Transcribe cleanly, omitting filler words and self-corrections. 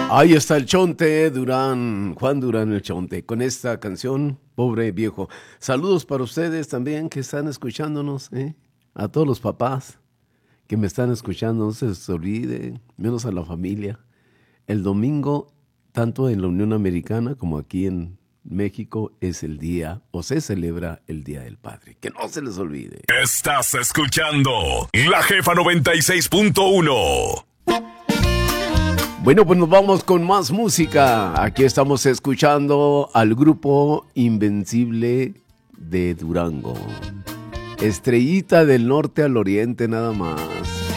Ahí está el Chonte Durán, Juan Durán el Chonte, con esta canción, Pobre Viejo. Saludos para ustedes también que están escuchándonos, a todos los papás que me están escuchando, no se les olvide, menos a la familia. El domingo, tanto en la Unión Americana como aquí en México, es el día, o se celebra el Día del Padre. Que no se les olvide. Estás escuchando La Jefa 96.1. Bueno, pues nos vamos con más música. Aquí estamos escuchando al grupo Invencible de Durango. Estrellita del norte al oriente nada más.